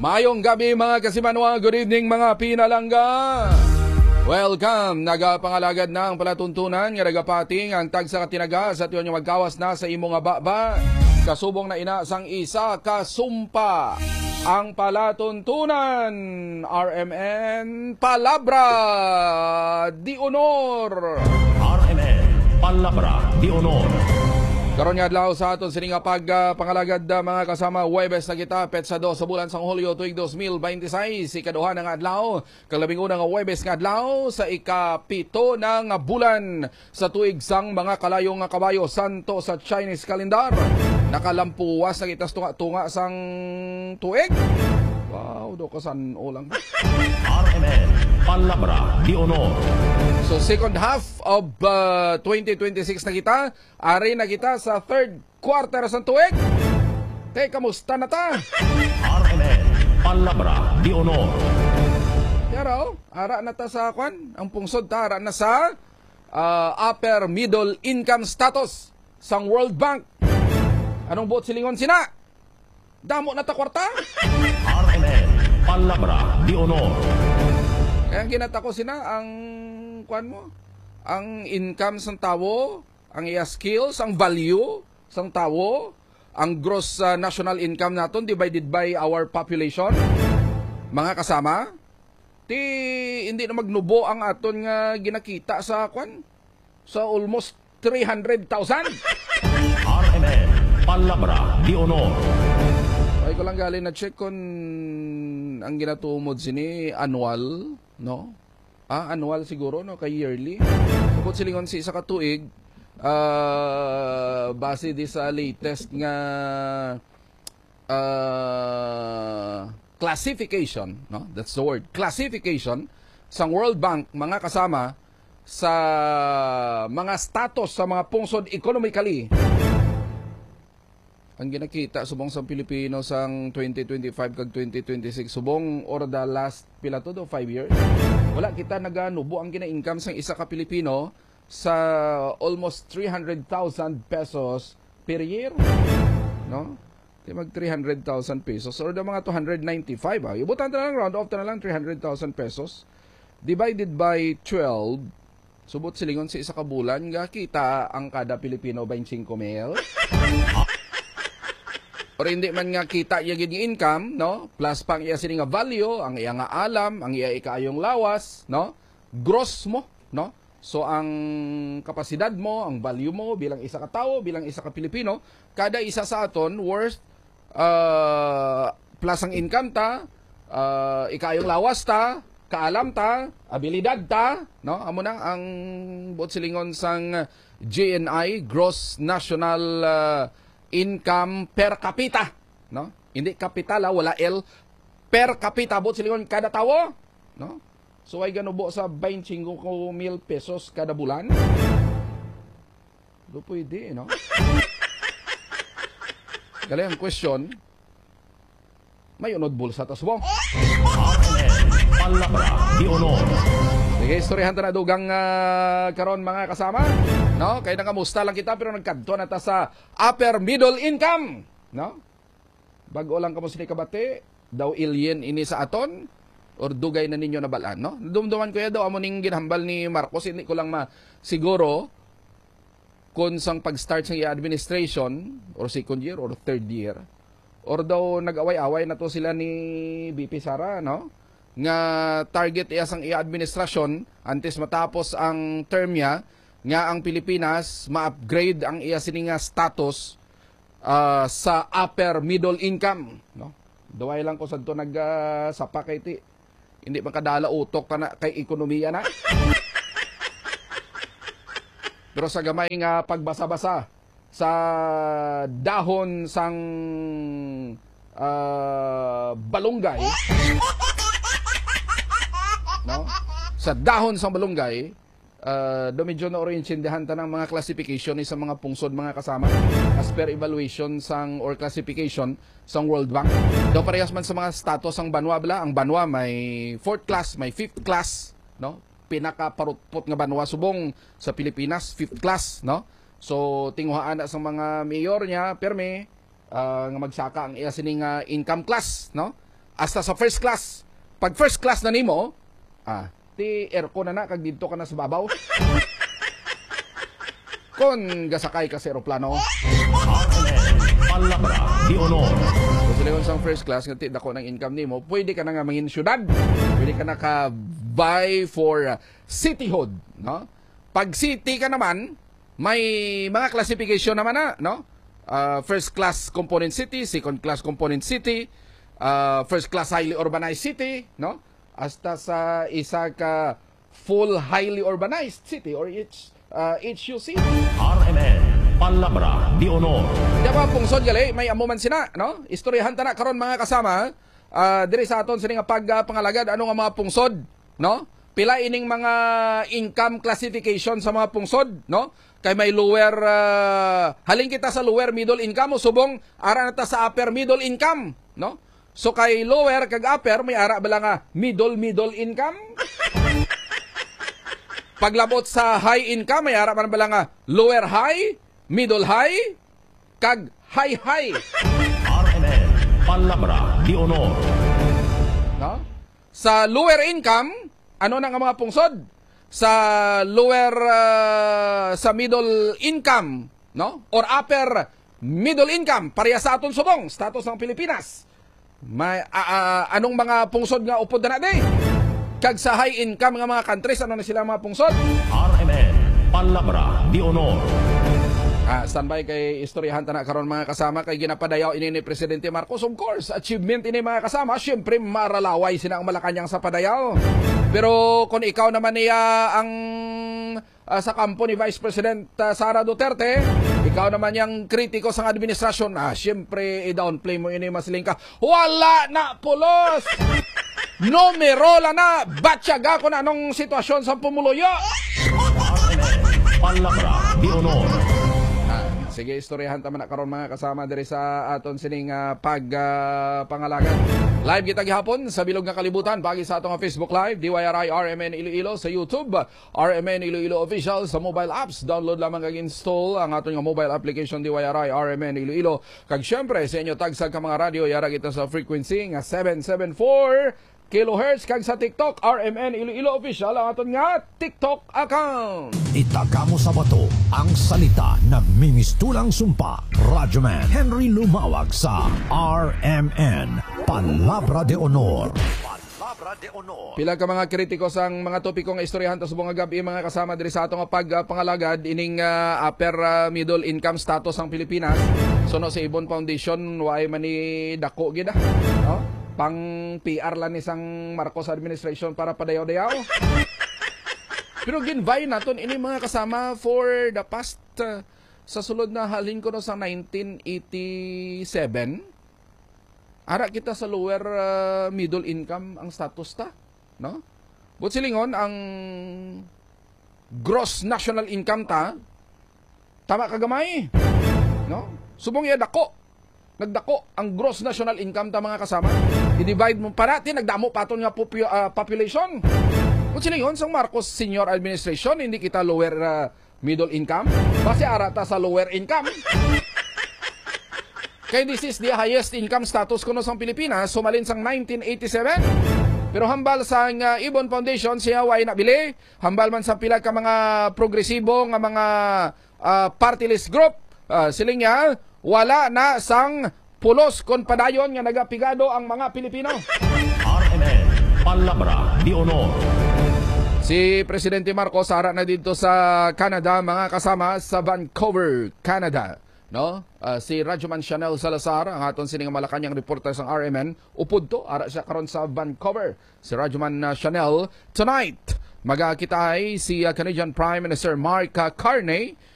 Mayong gabi mga kasimanwa, good evening mga pinalangga. Welcome, nagapangalagad ng palatuntunan nga nagapating ang tagsa katinaga sa tiyon yung magkawas na sa imong baba. Kasubong na ina sang isa kasumpa ang palatuntunan RMN Palabra di Honor. RMN Palabra di Honor. Karon nga adlaw sa aton sining pangalagad mga kasama Huwebes na kita Petsado sa bulan sang Hulyo tuig 2026 ikaduha nga adlaw kalabing una nga Huwebes nga adlaw sa ikapito nga bulan sa tuig sang mga kalayong nga kabayo santo sa Chinese calendar. Nakalampuwas na kita tunga sang tuig. Wow, do kasan ulang. RMN Palabra di Honor. So second half of 2026 na kita, ari na kita sa third quarter sa tuig. Kamusta na ta? RMN Palabra di Honor. Pero, ara na ta sa kwan, ang pungsod ta, ara na sa upper middle income status sang World Bank. Anong buot silingon sina? Damo na ta kwarta? RMN Palabra di Honor. Kaya ginata ko sina ang kwan mo, ang income sang tawo, ang iya skills, ang value sang tawo, ang gross national income naton divided by our population. Mga kasama, hindi na magnubo ang aton nga ginakita sa kwan, sa almost 300,000. RMN Palabra di Honor. Ay ko lang galing na check kung ang ginatumod sini annual, no? Annual siguro, no? Kay yearly. Kapag silingon si isa katuig, base di sa latest nga classification, no? That's the word. Classification sang World Bank, mga kasama, sa mga status sa mga pungsod economically. Ang ginakita subong sa Pilipino sang 2025 kag 2026 subong or the last pila to do 5 years wala kita naganubo ang gina-income sang isa ka Pilipino sa almost 300,000 pesos per year, no? Di mag 300,000 pesos or the mga 295 ibutan na lang, round off na lang 300,000 pesos divided by 12 subot silingon sa isa ka bulan nga kita ang kada Pilipino 25,000 or hindi man nga kita iya gid income, no? Plus pang iya sini nga value, ang iya nga alam, ang iya ikaayong lawas, no? Gross mo, no? So ang kapasidad mo, ang value mo bilang isa ka tawo, bilang isa ka Pilipino, kada isa sa aton worth plus ang income ta, ikaayong lawas ta, kaalam ta, abilidad ta, no? Amo na ang buot silingon sang GNI, Gross National Income per capita, no? Hindi kapital, wala L, per capita bot silingon kada tawo, no? So ay ganubo sa 25,000 pesos kada bulan. Do pwede, no? Gali ang question, may unod bulsa ta subong. RMN Palabra di Honor. Sige, istoryahan ta na dugang karon mga kasama, no? Kaya nakamusta lang kita pero nagkadto na ta sa upper middle income, no? Bago lang kamo sini kabate, daw alien ini sa aton or dugay na ninyo nabalaan, no? Dumduman ko ya daw amo ning ginhambal ni Marcos, hindi ko lang siguro kung sang pag-start sa administration or second year or third year or daw nag-away-away na to sila ni BP Sara, no? Nga target iya sang administrasyon antes matapos ang term niya nga ang Pilipinas ma-upgrade ang iya sininga status sa upper middle income, no? Duway lang ko sadto sapa kay ti hindi makadala utok ta na kay ekonomiya na. Pero sa gamay nga pagbasa-basa sa dahon sang balunggay, no? Sa dahon sang balunggay, medyo na orientindihan ta ng mga classification sa mga pungsod mga kasama as per evaluation sang or classification sang World Bank. Do parehas man sa mga status sang banwa bala, ang banwa may 4th class, may 5th class, no? Pinaka-parutpot nga banwa subong sa Pilipinas, 5th class, no? So tinguhaan na sa mga mayor niya perme nga magsaka ang iya sining income class, no? hasta sa first class. Pag first class na nimo, ti aircon na kag dito ka na sa babaw. Kon gasakay ka sa eroplano. RMN Palabra de Honor. Kung sila yung sa first class, nga dako ng income nimo, pwede ka na nga mangin syudad. Pwede ka na ka-buy for cityhood, no? Pag city ka naman, may mga classification naman na, no? First class component city, second class component city, first class highly urbanized city, no? Hasta sa isa ka full highly urbanized city or HUC. RMN Palabra de Honor. Diba pungsod gali, may amuman sina, no? Istoryahan ta na karon mga kasama, diri sa aton sini nga pagpangalagad ano nga mga pungsod, no? Pila ining mga income classification sa mga pungsod, no? Kay may lower, haling kita sa lower middle income o subong ara na ta sa upper middle income, no? So kay lower kag upper may ara bala nga middle income. Paglabot sa high income may ara man bala nga lower high, middle high, kag high. RMN Palabra de Honor. No? Sa lower income, ano na nga mga pungsod? Sa lower, sa middle income, no? Or upper middle income, pareha sa aton subong, status ng Pilipinas. May, anong mga pungsod nga upod na natin? Kag sa high income nga mga countries, ano na sila mga pungsod? RMN Palabra de Honor. Standby kay istoryahan ta na karon mga kasama kay ginapadayaw ini ni Presidente Marcos. Of course, achievement ini mga kasama, syempre maralaway sina ang Malacañang sa padayaw. Pero kung ikaw naman niya ang sa kampo ni Vice President Sara Duterte, ikaw naman yung kritiko sa administrasyon, syempre i-downplay mo ini masiling ka. Wala na pulos! Numero la na! Batyaga ko na anong sitwasyon sa pumuluyo! RMN Palabra de Honor. Sige, istoryahan tama na karon mga kasama diri sa aton sining pagpangalagan. Live kita gihapon sa bilog nga kalibutan pagi sa atong Facebook Live, DYRI RMN Iloilo sa YouTube, RMN Iloilo Official sa mobile apps. Download lamang kag install ang aton nga mobile application DYRI RMN Iloilo. Kag syempre sa inyo tagsag ka mga radio yara kita sa frequency nga 774 kilohertz kag sa TikTok RMN Iloilo Official ang aton nga TikTok account. Itaga mo sa bato ang salita nagmimistulang sumpa. Radyoman Henry Lumawag sa RMN Palabra de Honor. Palabra de Honor. Pila ka mga kritiko sang mga topiko nga istoryahan ta subong nga gabi mga kasama diri sa atong pagpangalagad ining upper middle income status ang Pilipinas. Suno sa Ibon Foundation way man ni dako gid no? Pang PR lang isang Marcos administration para padayaw-dayaw. Pero ginvay naton ini mga kasama for the past sa sulod na halin ko no sa 1987. Ara kita sa lower middle income ang status ta, no? But silingon ang gross national income ta tama kagamay, no? Subong ya dako. Nagdako ang gross national income ta mga kasama. I-divide mo parati nagdamo paton nga population. Kung sila yun, sa Marcos Senior Administration, hindi kita lower middle income. Kasi arata sa lower income. Kaya this is the highest income status kuno sa Pilipinas, sumalin sang 1987. Pero hambal sa Ibon Foundation, siya way nabili. Hambal man sa pila ka mga progresibo nga mga party list group. Siling niya, wala na sang pulos kon padayon nga nagapigado ang mga Pilipino. RMN Palabra de Honor. Si Presidente Marcos ara na dito sa Canada mga kasama sa Vancouver, Canada, no? Si Radyoman Chanel Salazar ang aton sining Malacañang reporter sang RMN upod to ara siya karon sa Vancouver. Si Radyoman Chanel tonight magakitay si Canadian Prime Minister Mark Carney